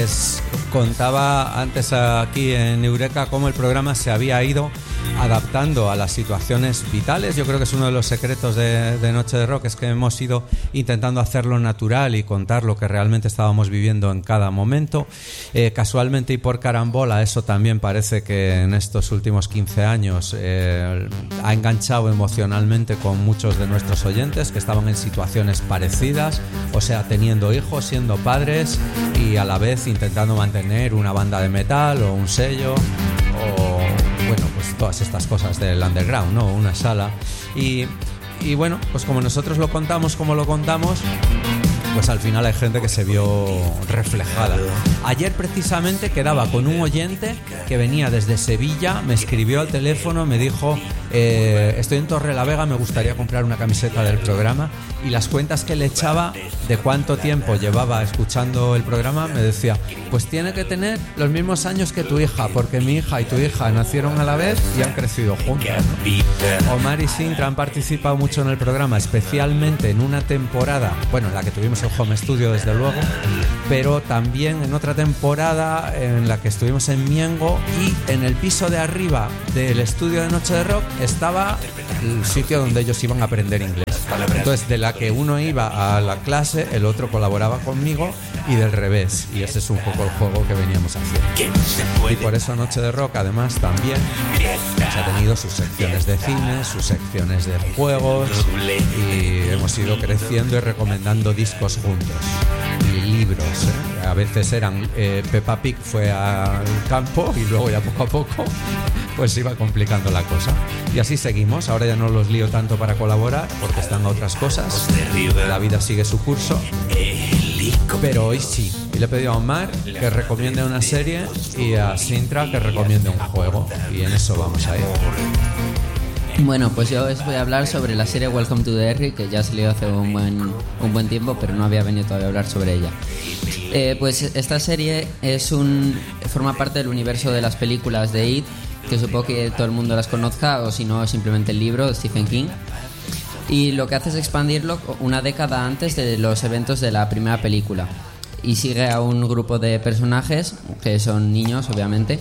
Les contaba antes aquí en Eureka cómo el programa se había ido adaptando a las situaciones vitales. Yo creo que es uno de los secretos de Noche de Rock, es que hemos ido intentando hacerlo natural y contar lo que realmente estábamos viviendo en cada momento. Casualmente y por carambola, eso también parece que en estos últimos 15 años ha enganchado emocionalmente con muchos de nuestros oyentes que estaban en situaciones parecidas, o sea, teniendo hijos, siendo padres y a la vez intentando mantener una banda de metal o un sello o, bueno, pues todas estas cosas del underground, ¿no? Una sala. Y bueno, pues como nosotros lo contamos, como lo contamos, pues al final hay gente que se vio reflejada. Ayer precisamente quedaba con un oyente que venía desde Sevilla, me escribió al teléfono, me dijo: estoy en Torrelavega, me gustaría comprar una camiseta del programa. Y las cuentas que le echaba de cuánto tiempo llevaba escuchando el programa, me decía: pues tiene que tener los mismos años que tu hija, porque mi hija y tu hija nacieron a la vez y han crecido juntas, ¿no? Omar y Sintra han participado mucho en el programa, especialmente en una temporada, bueno, en la que tuvimos el home studio desde luego, pero también en otra temporada en la que estuvimos en Miengo, y en el piso de arriba del estudio de Noche de Rock estaba el sitio donde ellos iban a aprender inglés. Entonces, de la que uno iba a la clase, el otro colaboraba conmigo, y del revés. Y ese es un poco el juego que veníamos haciendo. Y por eso Noche de Rock, además, también pues, ha tenido sus secciones de cine, sus secciones de juegos, y hemos ido creciendo y recomendando discos juntos. Y libros, A veces eran Peppa Pig fue al campo y luego ya poco a poco pues se iba complicando la cosa. Y así seguimos. Ahora ya no los lío tanto para colaborar porque están a otras cosas. La vida sigue su curso. Pero hoy sí. Y le he pedido a Omar que recomiende una serie y a Sintra que recomiende un juego. Y en eso vamos a ir. Bueno, pues yo os voy a hablar sobre la serie Welcome to Derry, que ya ha salido hace un buen tiempo, pero no había venido todavía a hablar sobre ella. Pues esta serie forma parte del universo de las películas de It, que supongo que todo el mundo las conozca, o si no, simplemente el libro de Stephen King. Y lo que hace es expandirlo una década antes de los eventos de la primera película. Y sigue a un grupo de personajes, que son niños, obviamente.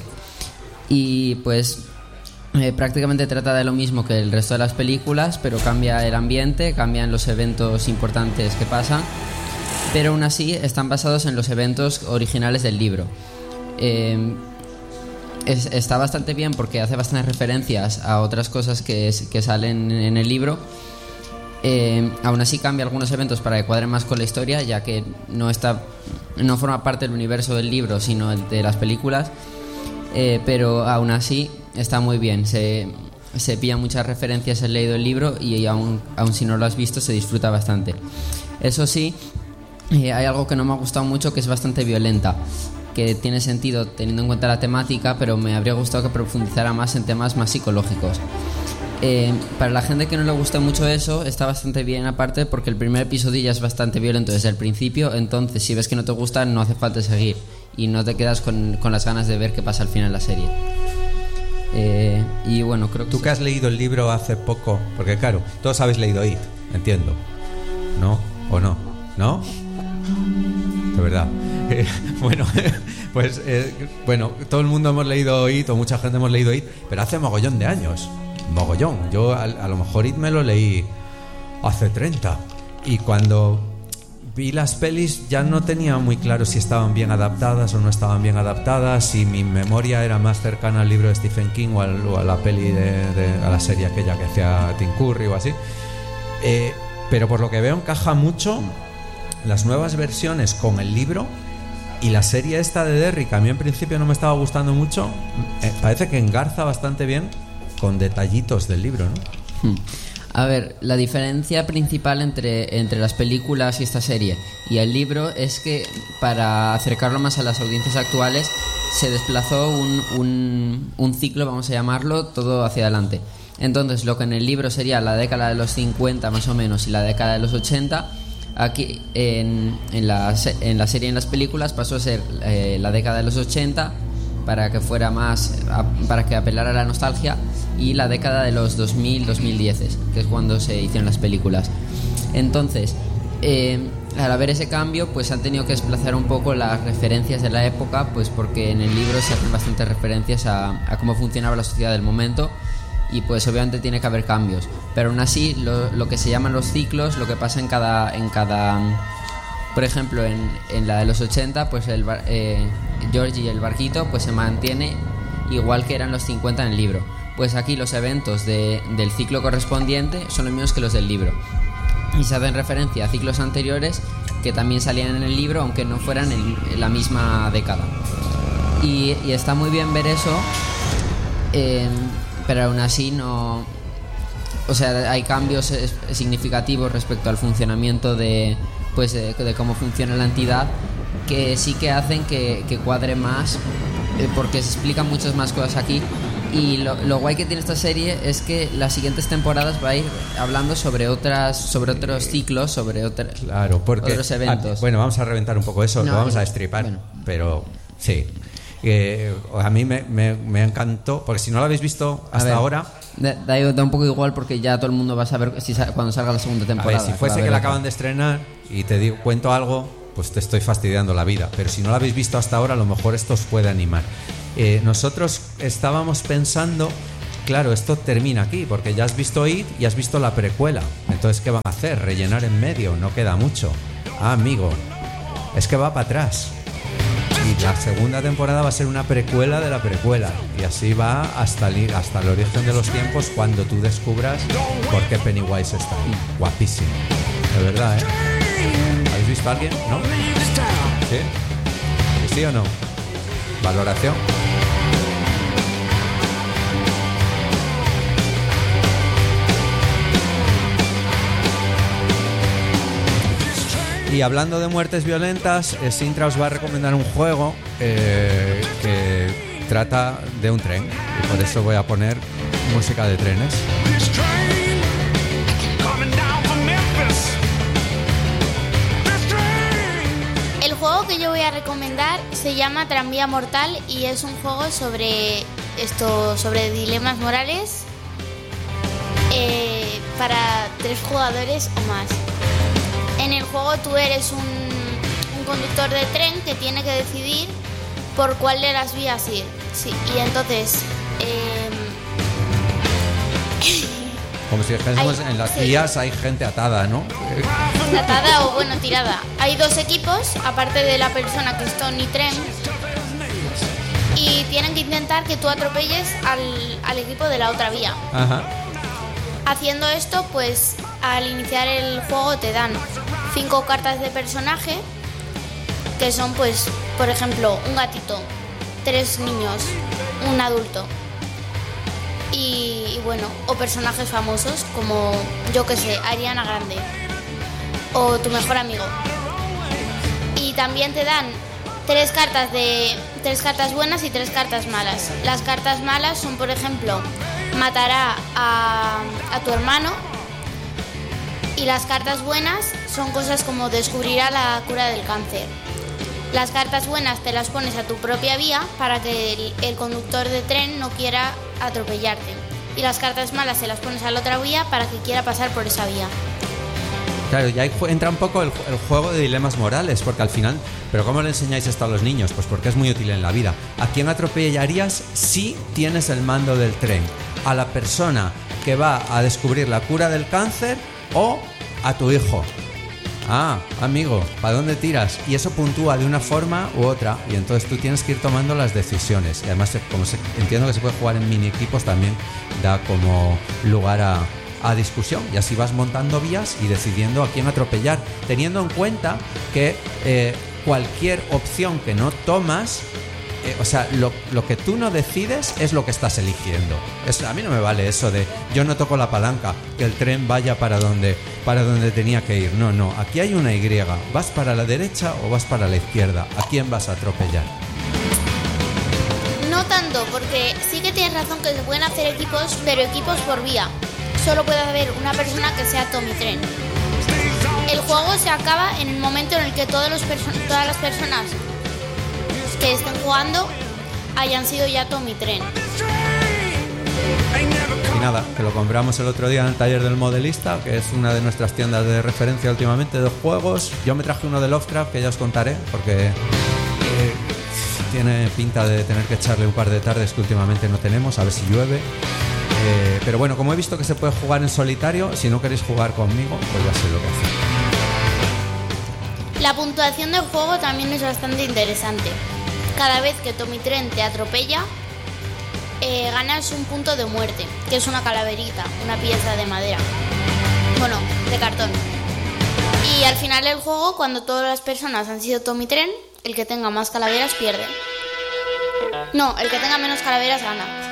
Y pues prácticamente trata de lo mismo que el resto de las películas, pero cambia el ambiente, cambian los eventos importantes que pasan, pero aún así están basados en los eventos originales del libro. Está bastante bien porque hace bastantes referencias a otras cosas que salen en el libro. Aún así cambia algunos eventos para que cuadren más con la historia, ya que no forma parte del universo del libro, sino de las películas. Pero aún así está muy bien. Se pillan muchas referencias, he leído el libro y aún si no lo has visto se disfruta bastante. Eso sí, hay algo que no me ha gustado mucho, que es bastante violenta, que tiene sentido teniendo en cuenta la temática, pero me habría gustado que profundizara más en temas más psicológicos. Para la gente que no le gusta mucho eso, está bastante bien aparte, porque el primer episodio ya es bastante violento desde el principio. Entonces si ves que no te gusta, no hace falta seguir y no te quedas con las ganas de ver qué pasa al final de la serie. Y bueno, creo que tú que has leído el libro hace poco, porque claro, todos habéis leído It, entiendo, ¿no? ¿O no? ¿No? De verdad. Bueno, pues bueno, todo el mundo hemos leído It, o mucha gente hemos leído It, pero hace mogollón de años. Mogollón. Yo a lo mejor It me lo leí hace 30, y cuando vi las pelis ya no tenía muy claro si estaban bien adaptadas o no estaban bien adaptadas, si mi memoria era más cercana al libro de Stephen King o a la peli a la serie aquella que hacía Tim Curry o así. Pero por lo que veo encaja mucho las nuevas versiones con el libro, y la serie esta de Derry, que a mí en principio no me estaba gustando mucho, parece que engarza bastante bien con detallitos del libro, ¿no? A ver, la diferencia principal entre las películas y esta serie y el libro es que para acercarlo más a las audiencias actuales se desplazó un ciclo, vamos a llamarlo, todo hacia adelante. Entonces lo que en el libro sería la década de los 50 más o menos y la década de los 80, aquí en la serie y en las películas pasó a ser la década de los 80, para que fuera más, para que apelara a la nostalgia, y la década de los 2000-2010, que es cuando se hicieron las películas. Entonces al haber ese cambio, pues han tenido que desplazar un poco las referencias de la época, pues porque en el libro se hacen bastantes referencias a cómo funcionaba la sociedad del momento, y pues obviamente tiene que haber cambios, pero aún así lo que se llaman los ciclos, lo que pasa en cada por ejemplo en la de los 80, pues Georgie y el barquito pues se mantiene igual que eran los 50 en el libro. Pues aquí los eventos del ciclo correspondiente son los mismos que los del libro, y se hacen referencia a ciclos anteriores que también salían en el libro, aunque no fueran en la misma década. Y está muy bien ver eso, pero aún así no... O sea, hay cambios significativos respecto al funcionamiento de cómo funciona la entidad, que sí que hacen que cuadre más, porque se explican muchas más cosas aquí. Y lo guay que tiene esta serie es que las siguientes temporadas va a ir hablando sobre otros ciclos, sobre claro, porque, otros eventos. Bueno, vamos a reventar un poco eso, lo vamos a destripar, bueno. Pero sí. A mí me encantó, porque si no lo habéis visto hasta ahora... Da un poco igual, porque ya todo el mundo va a saber cuando salga la segunda temporada. A ver, si fuese que la acaban de estrenar y te cuento algo, pues te estoy fastidiando la vida. Pero si no la habéis visto hasta ahora, a lo mejor esto os puede animar. Nosotros estábamos pensando, claro, esto termina aquí, porque ya has visto It y has visto la precuela. Entonces, ¿qué van a hacer? ¿Rellenar en medio? No queda mucho. Ah, amigo, es que va para atrás. Y la segunda temporada va a ser una precuela de la precuela. Y así va hasta el origen de los tiempos, cuando tú descubras por qué Pennywise está ahí. Guapísimo. De verdad, ¿eh? ¿Habéis visto a alguien? ¿No? ¿Sí? ¿Sí o no? ¿Valoración? Y hablando de muertes violentas, Sintra os va a recomendar un juego que trata de un tren, y por eso voy a poner música de trenes. El juego que yo voy a recomendar se llama Tranvía Mortal, y es un juego sobre dilemas morales para 3 jugadores o más. En el juego tú eres un conductor de tren que tiene que decidir por cuál de las vías ir. Sí, y entonces... Como si dijésemos, en las vías hay gente atada, ¿no? Atada o, bueno, tirada. Hay 2 equipos, aparte de la persona que es Tony Tren, y tienen que intentar que tú atropelles al equipo de la otra vía. Ajá. Haciendo esto, pues al iniciar el juego te dan 5 cartas de personaje, que son, pues, por ejemplo, un gatito, 3 niños, un adulto, y bueno, o personajes famosos como, yo que sé, Ariana Grande o tu mejor amigo. Y también te dan 3 cartas buenas y 3 cartas malas. Las cartas malas son, por ejemplo, matará a tu hermano. Y las cartas buenas son cosas como descubrirá la cura del cáncer. Las cartas buenas te las pones a tu propia vía para que el conductor de tren no quiera atropellarte. Y las cartas malas se las pones a la otra vía para que quiera pasar por esa vía. Claro, ya entra un poco el juego de dilemas morales, porque al final... ¿Pero cómo le enseñáis esto a los niños? Pues porque es muy útil en la vida. ¿A quién atropellarías si tienes el mando del tren? ¿A la persona que va a descubrir la cura del cáncer o a tu hijo? Ah, amigo, ¿para dónde tiras? Y eso puntúa de una forma u otra, y entonces tú tienes que ir tomando las decisiones. Y además, entiendo que se puede jugar en mini equipos, también da como lugar a discusión, y así vas montando vías y decidiendo a quién atropellar, teniendo en cuenta que cualquier opción que no tomas, o sea, lo que tú no decides es lo que estás eligiendo. A mí no me vale eso de yo no toco la palanca, que el tren vaya para donde tenía que ir. No, aquí hay una Y. ¿Vas para la derecha o vas para la izquierda? ¿A quién vas a atropellar? No tanto, porque sí que tienes razón que se pueden hacer equipos, pero equipos por vía. Solo puede haber una persona que sea Tommy Tren. El juego se acaba en el momento en el que todas las personas que estén jugando hayan sido ya Tommy Tren. Y nada, que lo compramos el otro día en el taller del modelista, que es una de nuestras tiendas de referencia últimamente de juegos. Yo me traje uno de Lovecraft, que ya os contaré, porque tiene pinta de tener que echarle un par de tardes que últimamente no tenemos, a ver si llueve. Pero bueno, como he visto que se puede jugar en solitario, si no queréis jugar conmigo, pues ya sé lo que hacer. La puntuación del juego también es bastante interesante. Cada vez que Tommy Tren te atropella, ganas un punto de muerte, que es una calaverita, una pieza de madera. Bueno, de cartón. Y al final del juego, cuando todas las personas han sido Tommy Tren, el que tenga más calaveras pierde. No, el que tenga menos calaveras gana.